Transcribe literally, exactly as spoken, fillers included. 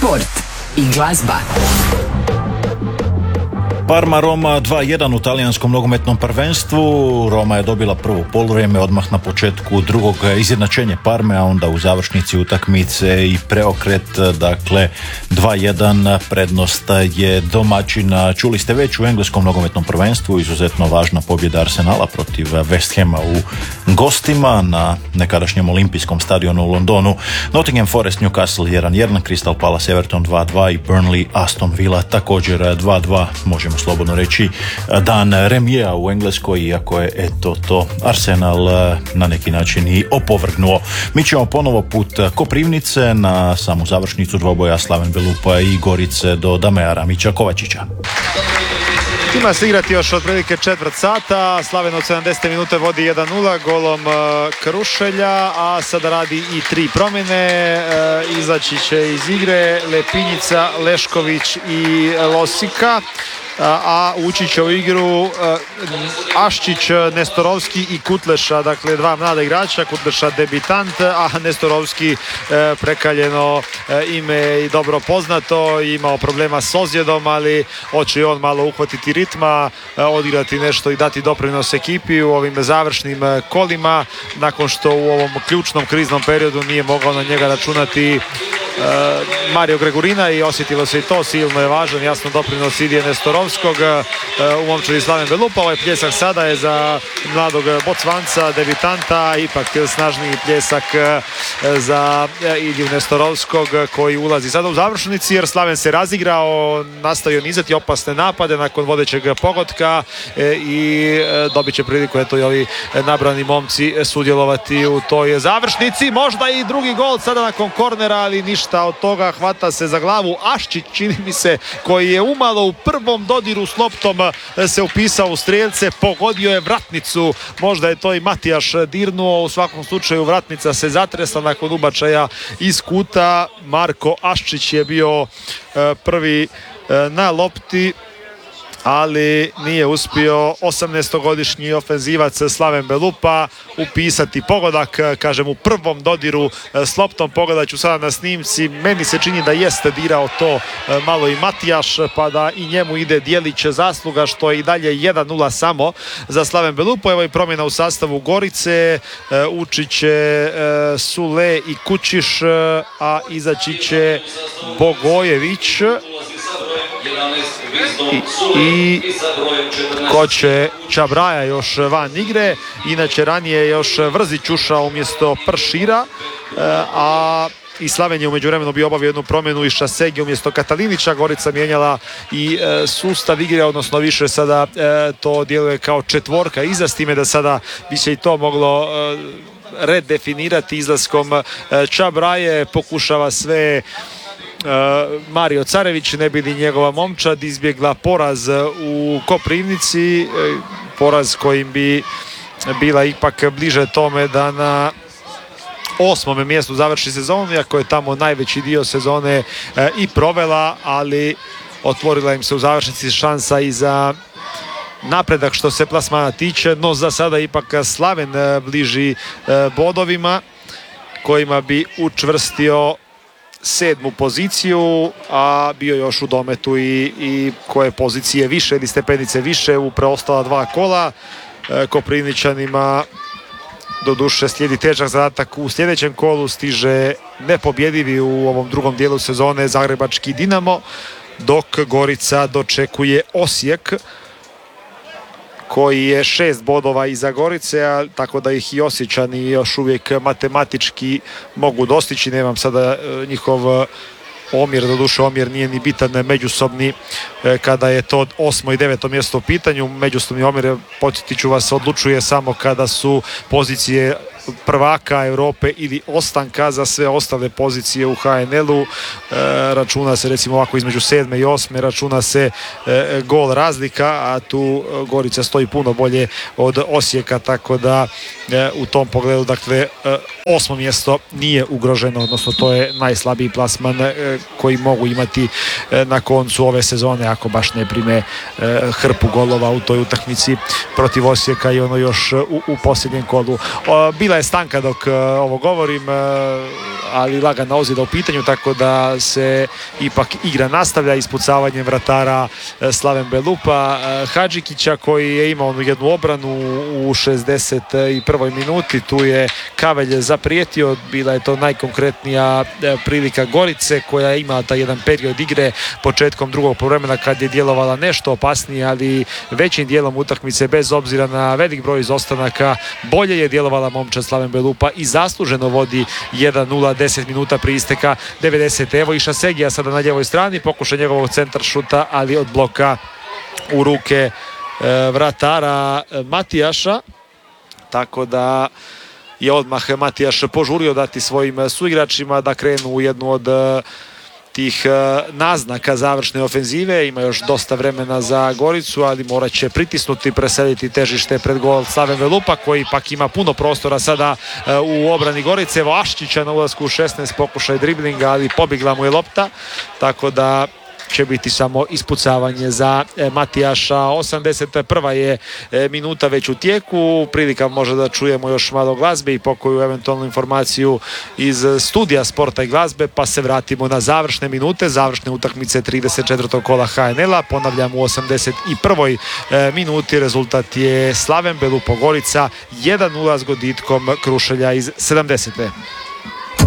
Sport i glazba. Parma Roma dva jedan u talijanskom nogometnom prvenstvu. Roma je dobila prvo poluvrijeme, odmah na početku drugog izjednačenje Parme, a onda u završnici utakmice i preokret, dakle dva jedan prednost je domaćina. Čuli ste već u engleskom nogometnom prvenstvu, izuzetno važna pobjeda Arsenala protiv West Hama u gostima na nekadašnjem olimpijskom stadionu u Londonu. Nottingham Forest Newcastle jedan jedan, Crystal Palace Everton dva dva i Burnley Aston Villa također dva dva. Možemo slobodno reći dan remija u Engleskoj, iako je eto to Arsenal na neki način i opovrgnuo. Mi ćemo ponovo put Koprivnice na samu završnicu dvoboja Slaven Belupa i Gorice do Dameja Ramića Kovačića. Ima se igrati još otprilike četvrt sata. Slaven od sedamdesete minute vodi jedan nula golom Krušelja, a sada radi i tri promjene. Izaći će iz igre Lepinjica, Lešković i Losika, a ući će u igru Aščić, Nestorovski i Kutleša, dakle dva mlada igrača. Kutleša debitant, a Nestorovski prekaljeno ime i dobro poznato, imao problema s ozljedom, ali hoće on malo uhvatiti ritma, odigrati nešto i dati doprinos ekipi u ovim završnim kolima, nakon što u ovom ključnom kriznom periodu nije mogao na njega računati Mario Gregorina i osjetilo se i to, silno je važan, jasno doprinos Idije Nestorovskog u momčadi Slaven Belupa. Ovaj pljesak sada je za mladog Bocvanca, debitanta, ipak snažniji pljesak za Idiju Nestorovskog koji ulazi sada u završnici, jer Slaven se razigrao, nastavio nizati opasne napade nakon vodećeg pogotka i dobit će priliku eto i ovi nabrani momci sudjelovati u toj završnici. Možda i drugi gol sada nakon kornera, ali ništa od toga. Hvata se za glavu Aščić, čini mi se, koji je umalo u prvom dodiru s loptom se upisao u strijelce, pogodio je vratnicu, možda je to i Matijaš dirnuo, u svakom slučaju vratnica se zatresla nakon ubačaja iz kuta. Marko Aščić je bio prvi na lopti, ali nije uspio osamnaestogodišnji ofenzivac Slaven Belupa upisati pogodak, kažem u prvom dodiru s loptom. Pogledat ću sada na snimci, meni se čini da jeste dirao to malo i Matijaš, pa da i njemu ide dijelić zasluga, što je i dalje jedan nula samo za Slaven Belupa. Evo i promjena u sastavu Gorice, ući će Sule i Kučiš, a izaći će Bogojević i, i ko će Čabraja još van igre. Inače ranije je još Vrzić ušao umjesto Pršira, a i Slaven je u međuvremenu bio obavio jednu promjenu iz Šasegi umjesto Katalinića. Gorica mijenjala i e, sustav igre, odnosno više sada e, to djeluje kao četvorka iza, s time da sada bi se i to moglo e, redefinirati izlaskom e, Čabraje. Pokušava sve Mario Carević, ne bi li njegova momčad izbjegla poraz u Koprivnici, poraz kojim bi bila ipak bliže tome da na osmome mjestu završi sezonu, iako je tamo najveći dio sezone i provela, ali otvorila im se u završnici šansa i za napredak što se plasmana tiče, no za sada ipak Slaven bliži bodovima kojima bi učvrstio sedmu poziciju, a bio još u dometu i, i koje pozicije više ili stepenice više u preostala dva kola. E, Koprivničanima doduše slijedi težak zadatak u sljedećem kolu, stiže nepobjedivi u ovom drugom dijelu sezone zagrebački Dinamo, dok Gorica dočekuje Osijek koji je šest bodova iza Gorice, a tako da ih i Osječani još uvijek matematički mogu dostići. Nemam sada njihov omjer, doduše omjer nije ni bitan međusobni kada je to osmo i deveto mjesto u pitanju. Međusobni omjer, podsjetit ću vas, odlučuje samo kada su pozicije prvaka Europe ili ostanka. Za sve ostale pozicije u H N L-u e, računa se recimo ovako između sedme i osme računa se e, gol razlika, a tu Gorica stoji puno bolje od Osijeka, tako da e, u tom pogledu dakle e, osmo mjesto nije ugroženo, odnosno to je najslabiji plasman e, koji mogu imati e, na koncu ove sezone ako baš ne prime e, hrpu golova u toj utakmici protiv Osijeka i ono još u, u posljednjem kolu. O, bila je stanka dok uh, ovo govorim, uh, ali lagana ozljeda u pitanju, tako da se ipak igra nastavlja ispucavanjem vratara Slaven Belupa Hadžikića, koji je imao jednu obranu u šezdeset prvoj minuti. Tu je Kavelj zaprijetio, bila je to najkonkretnija prilika Gorice, koja je imala taj jedan period igre početkom drugog poluvremena kad je djelovala nešto opasnije, ali većim dijelom utakmice bez obzira na velik broj izostanaka bolje je djelovala momčad Slaven Belupa i zasluženo vodi jedan nula, deset minuta prije isteka devedesete. Evo i Šasegija sada na ljevoj strani, pokušaj njegovog centar šuta, ali od bloka u ruke e, vratara Matijaša, tako da je odmah Matijaš požurio dati svojim suigračima da krenu u jednu od tih naznaka završne ofenzive. Ima još dosta vremena za Goricu, ali morat će pritisnuti, preseliti težište pred gol Slaven Belupa, koji pak ima puno prostora sada u obrani Gorice. Evo Aščića na ulasku u šesnaest, pokušaj driblinga, ali pobjegla mu je lopta, tako da će biti samo ispucavanje za Matijaša. osamdeset prva je minuta već u tijeku, prilika može da čujemo još malo glazbe i pokoju eventualnu informaciju iz studija sporta i glazbe, pa se vratimo na završne minute, završne utakmice trideset četvrtog kola ha en el a. Ponavljam, u osamdeset prvoj minuti rezultat je Slaven Belupo Gorica jedan nula s goditkom Krušelja iz sedamdesete